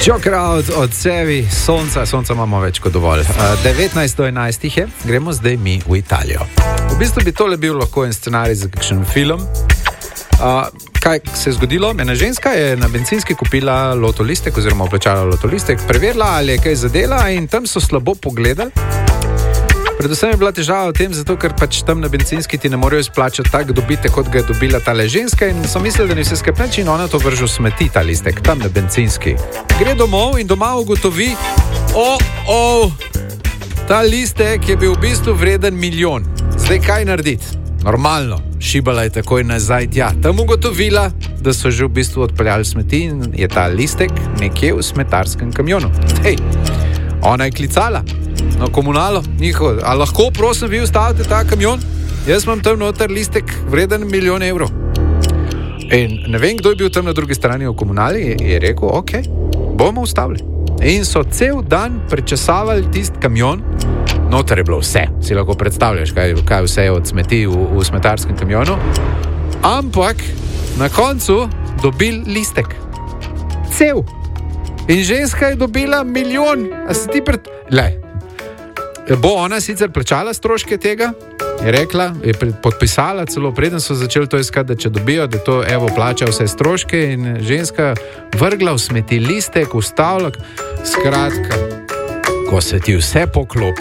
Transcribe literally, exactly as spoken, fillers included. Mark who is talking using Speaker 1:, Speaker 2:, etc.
Speaker 1: Čokraut od sebi, sonca, sonca imamo več kot dovolj. devetnajst do enajstih je, gremo zdaj mi v Italijo. V bistvu bi tole bil lahko en scenarij za kakšen film. Uh, kaj se je zgodilo? Ena ženska je na bencinski kupila lotolistek oziroma vplačala lotolistek, preverila, ali je kaj zadela in tam so slabo pogledali. Predvsem je bila težava v tem, zato ker pač tam na bencinski ti ne morejo izplačati tak dobitek, kot ga je dobila tale ženska in so mislili, da ni vse sklepneč in ona to vrže v smeti, ta listek, tam na bencinski. Gre domov in doma ugotovi, o, o, ta listek je bil v bistvu vreden milijon. Zdaj kaj narediti? Normalno, šibala je takoj nazaj tja. Tam ugotovila, da so že v bistvu odpeljali smeti in je ta listek nekje v smetarskem kamionu. Hej, ona je klicala na komunalo, njihovo, a lahko prosim vi ustavite ta kamion? Jaz imam tam noter listek vreden milijon evrov. In ne vem, kdo je bil tam na drugi strani v komunali, je, je rekel, ok, bomo ustavili. In so cel dan prečesavali tist kamion. Noter je bilo vse, si lahko predstavljaš, kaj, kaj vse je od smeti v, v smetarskem kamionu. Ampak na koncu dobil listek. Cel. In ženska je dobila milijon. A si ti pred... Le, bo ona sicer plačala stroške tega? Je rekla, je podpisala celo, preden so začeli to iskati, da če dobijo, da to evo plača vse stroške in ženska vrgla v smeti listek, ustavljak. Skratka, ko se ti vse poklopi,